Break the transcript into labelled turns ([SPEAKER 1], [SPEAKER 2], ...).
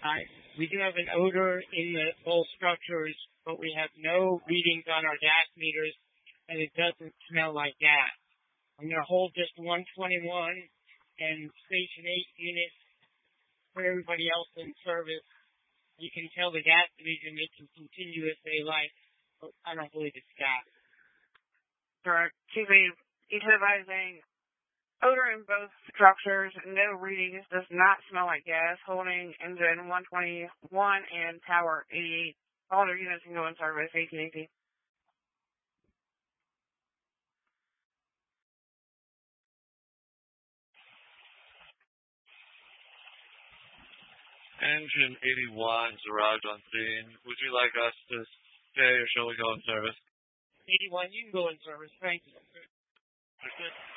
[SPEAKER 1] We do have an odor in both structures, but we have no readings on our gas meters, and it doesn't smell like gas. I'm going to hold just 121 and Station 8 units for everybody else in service. You can tell the gas division they can continue as they like, but I don't believe it's gas.
[SPEAKER 2] Correct. QB, utilizing odor in both structures, no readings, does not smell like gas, holding engine 121 and tower 88. All their units can go in service, 1818.
[SPEAKER 3] Engine 81's arrived on scene. Would you like us to stay or shall we go in service?
[SPEAKER 1] 81, you can go in service. Thank you.
[SPEAKER 3] Okay.